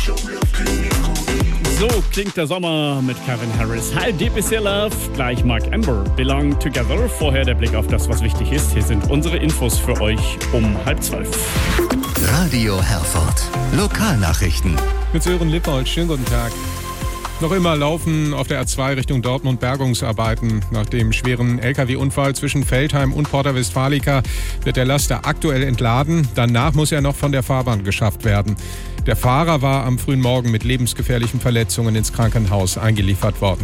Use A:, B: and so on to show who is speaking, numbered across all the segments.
A: So klingt der Sommer mit Calvin Harris. Hi, Deep is Your Love. Gleich Mark Amber. Belong Together. Vorher der Blick auf das, was wichtig ist. Hier sind unsere Infos für euch um 11:30.
B: Radio Herford. Lokalnachrichten.
C: Mit Sören Lippold. Schönen guten Tag. Noch immer laufen auf der A2 Richtung Dortmund Bergungsarbeiten. Nach dem schweren LKW-Unfall zwischen Veltheim und Porta Westfalica wird der Laster aktuell entladen. Danach muss er noch von der Fahrbahn geschafft werden. Der Fahrer war am frühen Morgen mit lebensgefährlichen Verletzungen ins Krankenhaus eingeliefert worden.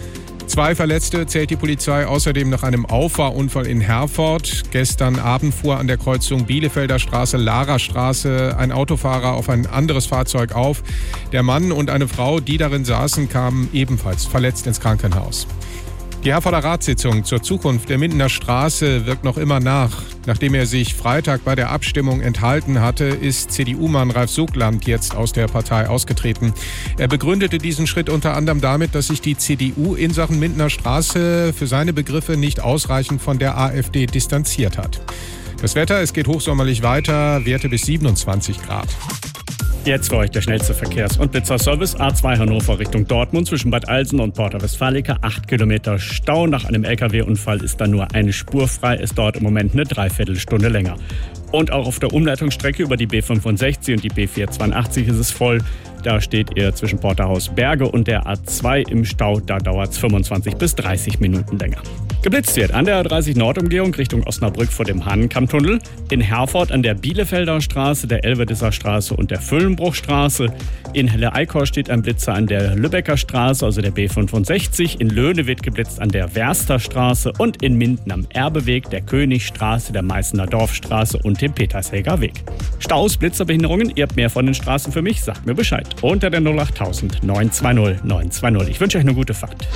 C: 2 Verletzte zählt die Polizei außerdem nach einem Auffahrunfall in Herford. Gestern Abend fuhr an der Kreuzung Bielefelder Straße, Lara Straße ein Autofahrer auf ein anderes Fahrzeug auf. Der Mann und eine Frau, die darin saßen, kamen ebenfalls verletzt ins Krankenhaus. Die Herforder Ratssitzung zur Zukunft der Mindener Straße wirkt noch immer nach. Nachdem er sich Freitag bei der Abstimmung enthalten hatte, ist CDU-Mann Ralf Sogland jetzt aus der Partei ausgetreten. Er begründete diesen Schritt unter anderem damit, dass sich die CDU in Sachen Mindener Straße für seine Begriffe nicht ausreichend von der AfD distanziert hat. Das Wetter, es geht hochsommerlich weiter, Werte bis 27 Grad.
A: Jetzt für euch der schnellste Verkehrs- und Blitzerservice. A2 Hannover Richtung Dortmund zwischen Bad Alsen und Porta Westfalica. 8 Kilometer Stau. Nach einem LKW-Unfall ist da nur eine Spur frei. Es dauert im Moment eine Dreiviertelstunde länger. Und auch auf der Umleitungsstrecke über die B65 und die B482 ist es voll. Da steht ihr zwischen Porterhaus Berge und der A2 im Stau. Da dauert es 25 bis 30 Minuten länger. Geblitzt wird an der A30 Nordumgehung Richtung Osnabrück vor dem Hahnenkammtunnel. In Herford an der Bielefelder Straße, der Elvedisser Straße und der Füllenbruchstraße. In Helle-Eikor steht ein Blitzer an der Lübecker Straße, also der B65. In Löhne wird geblitzt an der Werster Straße und in Minden am Erbeweg, der Königstraße, der Meißner Dorfstraße und dem Petershäger Weg. Staus, Blitzerbehinderungen, ihr habt mehr von den Straßen für mich, sagt mir Bescheid. Unter der 08000 920 920. Ich wünsche euch eine gute Fahrt.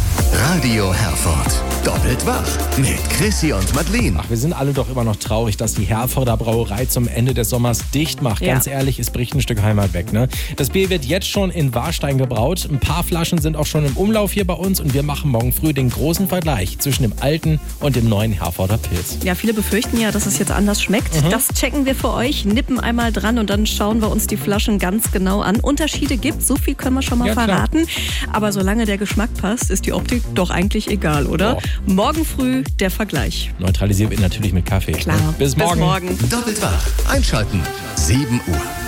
B: Radio Herford. Doppelt wach mit Chrissy und Madeleine.
D: Ach, wir sind alle doch immer noch traurig, dass die Herforder Brauerei zum Ende des Sommers dicht macht. Ganz ehrlich, es bricht ein Stück Heimat weg, ne? Das Bier wird jetzt schon in Warstein gebraut. Ein paar Flaschen sind auch schon im Umlauf hier bei uns und wir machen morgen früh den großen Vergleich zwischen dem alten und dem neuen Herforder Pils.
E: Ja, viele befürchten ja, dass es jetzt anders schmeckt. Das checken wir für euch, nippen einmal dran und dann schauen wir uns die Flaschen ganz genau an. Unterschiede gibt, so viel können wir schon mal verraten. Aber solange der Geschmack passt, ist die Optik doch eigentlich egal, oder?
D: Oh.
E: Morgen früh der Vergleich.
D: Neutralisiert wird natürlich mit Kaffee.
E: Klar.
D: Bis morgen.
B: Doppelt wach. Einschalten. 7 Uhr.